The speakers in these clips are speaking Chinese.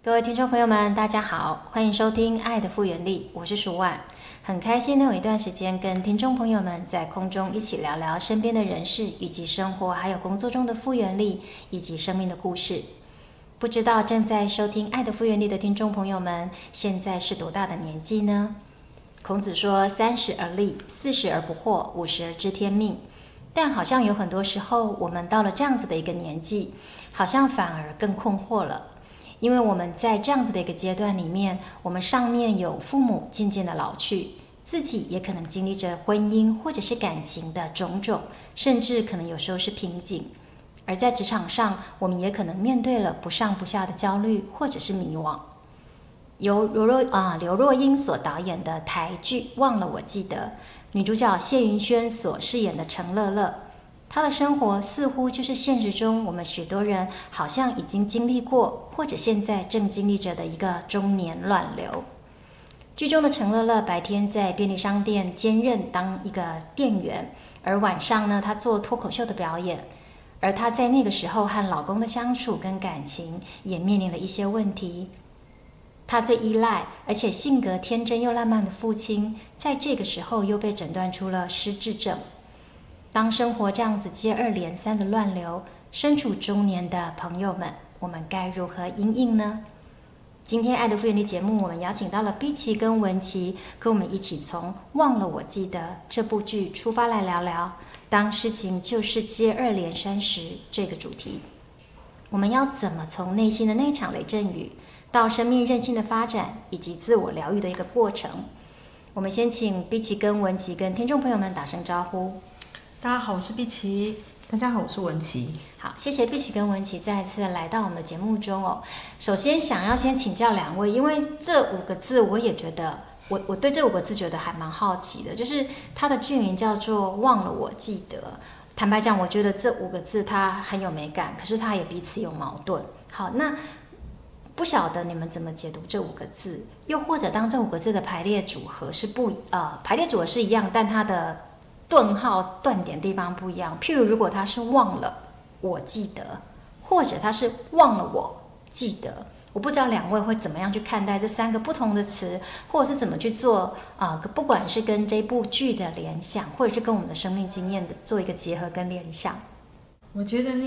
各位听众朋友们，大家好，欢迎收听《爱的复原力》，我是舒婉。很开心能有一段时间跟听众朋友们在空中一起聊聊身边的人事，以及生活还有工作中的复原力，以及生命的故事。不知道正在收听《爱的复原力》的听众朋友们，现在是多大的年纪呢？孔子说：“30而立，40而不惑，50而知天命。”但好像有很多时候，我们到了这样子的一个年纪，好像反而更困惑了。因为我们在这样子的一个阶段里面，我们上面有父母渐渐的老去，自己也可能经历着婚姻或者是感情的种种，甚至可能有时候是瓶颈。而在职场上，我们也可能面对了不上不下的焦虑或者是迷惘。由刘若英所导演的台剧《忘了我记得》，女主角谢云轩所饰演的陈乐乐，她的生活似乎就是现实中我们许多人好像已经经历过，或者现在正经历着的一个中年乱流。剧中的陈乐乐白天在便利商店兼任当一个店员，而晚上呢，她做脱口秀的表演。而她在那个时候和老公的相处跟感情也面临了一些问题。他最依赖而且性格天真又浪漫的父亲，在这个时候又被诊断出了失智症。当生活这样子接二连三的乱流，身处中年的朋友们，我们该如何因应呢？今天爱的复原力节目，我们邀请到了碧琪跟文琪，跟我们一起从《忘了我记得》这部剧出发来聊聊当事情就是接二连三时这个主题。我们要怎么从内心的那场雷阵雨到生命韧性的发展，以及自我疗愈的一个过程？我们先请碧琪跟文琪跟听众朋友们打声招呼。 大家好，我是碧琪。 大家好，我是文琪。 好，谢谢碧琪跟文琪再一次来到我们的节目中哦。首先想要先请教两位，因为这5个字我也觉得，我对这5个字觉得还蛮好奇的，就是它的剧名叫做《忘了我记得》。坦白讲，我觉得这5个字它很有美感，可是它也彼此有矛盾。好，那不晓得你们怎么解读这5个字，又或者当这5个字的排列组合是排列组合是一样，但它的顿号断点地方不一样。譬如如果它是忘了我记得，或者它是忘了我记得，我不知道两位会怎么样去看待这3个不同的词，或者是怎么去做不管是跟这部剧的联想，或者是跟我们的生命经验的做一个结合跟联想。 我觉得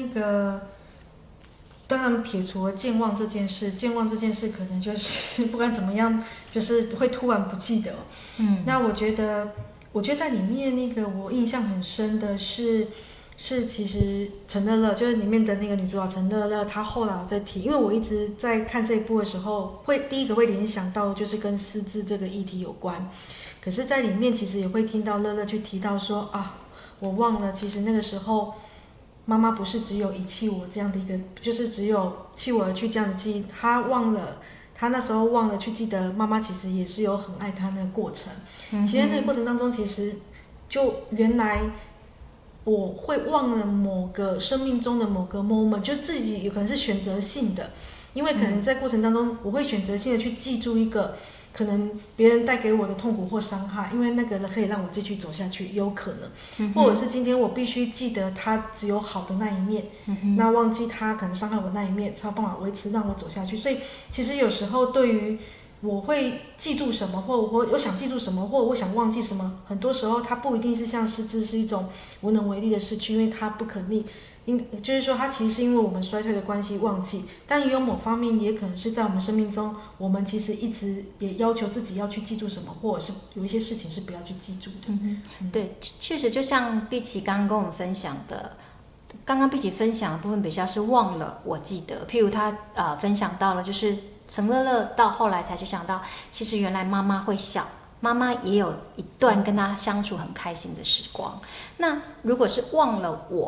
当然撇除了健忘这件事可能就是不管怎么样，就是会突然不记得。那我觉得在里面我印象很深的是其实陈乐乐，就是里面的那个女主角陈乐乐，她后来在提，因为我一直在看这一部的时候，第一个会联想到就是跟失智这个议题有关。可是在里面其实也会听到乐乐去提到说我忘了，其实那个时候妈妈不是只有遗弃我这样的一个，就是只有弃我而去这样的记忆，她那时候忘了去记得妈妈其实也是有很爱她那个过程。其实那个过程当中，其实就原来我会忘了某个生命中的某个 moment， 就自己有可能是选择性的，因为可能在过程当中我会选择性的去记住一个可能别人带给我的痛苦或伤害，因为那个可以让我继续走下去，有可能，或者是今天我必须记得他只有好的那一面，那忘记他可能伤害我那一面，才有办法维持让我走下去。所以其实有时候对于我会记住什么，或我想记住什么，或我想忘记什么，很多时候它不一定是像失智是一种无能为力的失去，因为它不可逆，就是说它其实是因为我们衰退的关系忘记，但也有某方面也可能是在我们生命中，我们其实一直也要求自己要去记住什么，或者是有一些事情是不要去记住的。 对，确实就像碧琪刚刚跟我们分享的，刚刚碧琪分享的部分比较是忘了我记得，譬如她分享到了就是陈乐乐到后来才去想到，其实原来妈妈会笑，妈妈也有一段跟她相处很开心的时光。那如果是忘了